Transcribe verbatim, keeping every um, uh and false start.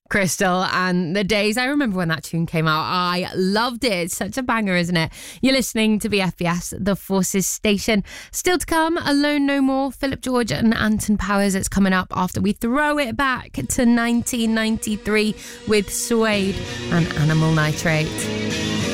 Crystal and The Days. I remember when that tune came out. I loved it. It's such a banger, isn't it? You're listening to B F B S, the Forces station. Still to come, Alone No More, Philip George and Anton Powers. It's coming up after we throw it back to nineteen ninety-three with Suede and Animal Nitrate.